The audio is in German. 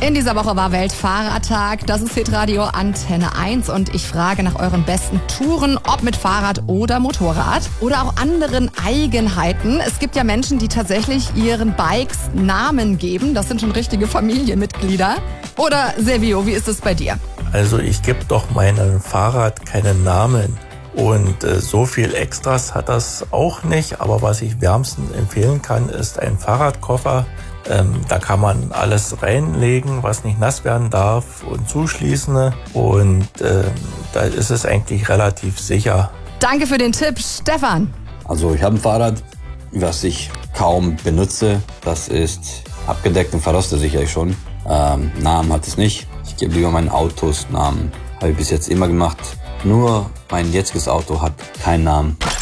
In dieser Woche war Weltfahrradtag. Das ist Hitradio Antenne 1 und ich frage nach euren besten Touren, ob mit Fahrrad oder Motorrad oder auch anderen Eigenheiten. Es gibt ja Menschen, die tatsächlich ihren Bikes Namen geben. Das sind schon richtige Familienmitglieder. Oder Servio, wie ist es bei dir? Also ich gebe doch meinem Fahrrad keinen Namen. Und so viel Extras hat das auch nicht. Aber was ich wärmstens empfehlen kann, ist ein Fahrradkoffer. Da kann man alles reinlegen, was nicht nass werden darf und zuschließen. Und da ist es eigentlich relativ sicher. Danke für den Tipp, Stefan. Also ich habe ein Fahrrad, was ich kaum benutze. Das ist abgedeckt und verrostet sicherlich schon. Namen hat es nicht. Ich gebe lieber meinen Autos Namen. Habe ich bis jetzt immer gemacht. Nur mein jetziges Auto hat keinen Namen.